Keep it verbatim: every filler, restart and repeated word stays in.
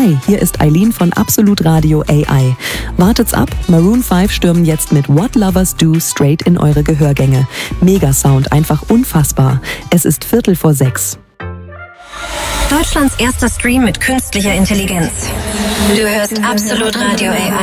Hi, hier ist Eileen von Absolut Radio A I. Wartet's ab, Maroon fünf stürmen jetzt mit What Lovers Do straight in eure Gehörgänge. Mega-Sound, einfach unfassbar. Es ist Viertel vor sechs. Deutschlands erster Stream mit künstlicher Intelligenz. Du hörst Absolut Radio A I.